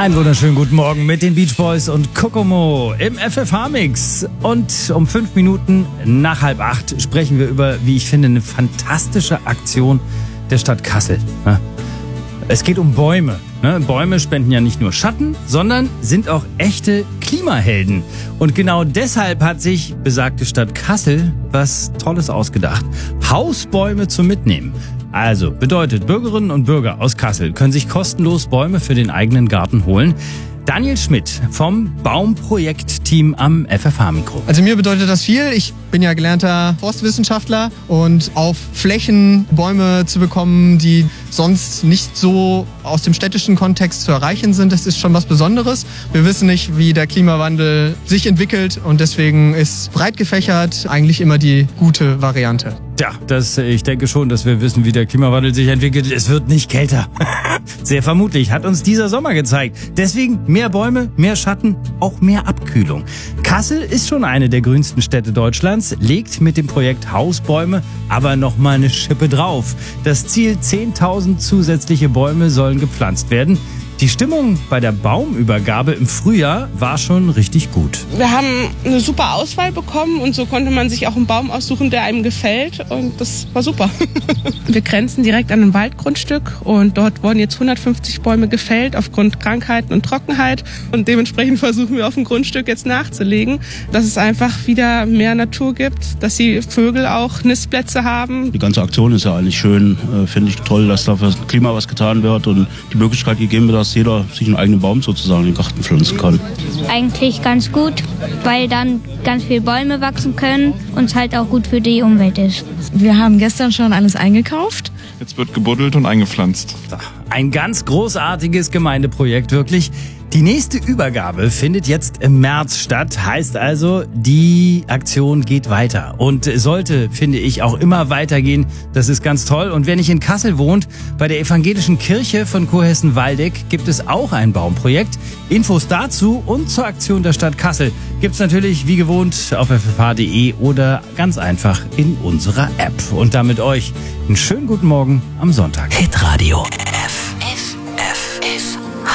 Einen wunderschönen guten Morgen mit den Beach Boys und Kokomo im FFH-Mix. Und um 5 Minuten nach 7:30 sprechen wir über, wie ich finde, eine fantastische Aktion der Stadt Kassel. Es geht um Bäume. Bäume spenden ja nicht nur Schatten, sondern sind auch echte Klimahelden. Und genau deshalb hat sich besagte Stadt Kassel was Tolles ausgedacht. Hausbäume zum Mitnehmen. Also bedeutet, Bürgerinnen und Bürger aus Kassel können sich kostenlos Bäume für den eigenen Garten holen. Daniel Schmidt vom Baumprojektteam am FFH-Mikro. Also mir bedeutet das viel. Ich bin ja gelernter Forstwissenschaftler und auf Flächen Bäume zu bekommen, die sonst nicht so aus dem städtischen Kontext zu erreichen sind, das ist schon was Besonderes. Wir wissen nicht, wie der Klimawandel sich entwickelt und deswegen ist breit gefächert eigentlich immer die gute Variante. Ja, ich denke schon, dass wir wissen, wie der Klimawandel sich entwickelt. Es wird nicht kälter. Sehr vermutlich, hat uns dieser Sommer gezeigt. Deswegen mehr Bäume, mehr Schatten, auch mehr Abkühlung. Kassel ist schon eine der grünsten Städte Deutschlands, legt mit dem Projekt Hausbäume aber nochmal eine Schippe drauf. Das Ziel, 10.000 zusätzliche Bäume sollen gepflanzt werden. Die Stimmung bei der Baumübergabe im Frühjahr war schon richtig gut. Wir haben eine super Auswahl bekommen und so konnte man sich auch einen Baum aussuchen, der einem gefällt, und das war super. Wir grenzen direkt an ein Waldgrundstück und dort wurden jetzt 150 Bäume gefällt aufgrund Krankheiten und Trockenheit, und dementsprechend versuchen wir auf dem Grundstück jetzt nachzulegen, dass es einfach wieder mehr Natur gibt, dass die Vögel auch Nistplätze haben. Die ganze Aktion ist ja eigentlich schön, finde ich toll, dass da für das Klima was getan wird und die Möglichkeit gegeben wird, dass jeder sich einen eigenen Baum sozusagen in den Garten pflanzen kann. Eigentlich ganz gut, weil dann ganz viele Bäume wachsen können und es halt auch gut für die Umwelt ist. Wir haben gestern schon alles eingekauft. Jetzt wird gebuddelt und eingepflanzt. Ein ganz großartiges Gemeindeprojekt, wirklich. Die nächste Übergabe findet jetzt im März statt, heißt also, die Aktion geht weiter und sollte, finde ich, auch immer weitergehen. Das ist ganz toll. Und wer nicht in Kassel wohnt, bei der evangelischen Kirche von Kurhessen-Waldeck gibt es auch ein Baumprojekt. Infos dazu und zur Aktion der Stadt Kassel gibt's natürlich wie gewohnt auf ffh.de oder ganz einfach in unserer App. Und damit euch einen schönen guten Morgen am Sonntag. Hitradio